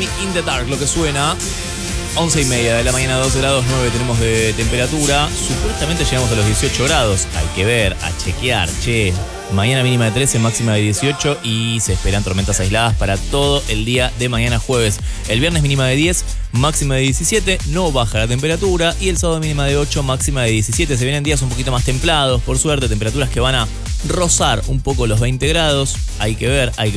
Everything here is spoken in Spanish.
in the Dark, lo que suena. 11:30 de la mañana, 12 grados 9 tenemos de temperatura. Supuestamente llegamos a los 18 grados. Hay que ver, a chequear, che. Mañana mínima de 13, máxima de 18 y se esperan tormentas aisladas para todo el día de mañana jueves. El viernes mínima de 10, máxima de 17, no baja la temperatura y el sábado mínima de 8, máxima de 17. Se vienen días un poquito más templados, por suerte, temperaturas que van a rozar un poco los 20 grados. Hay que ver, hay que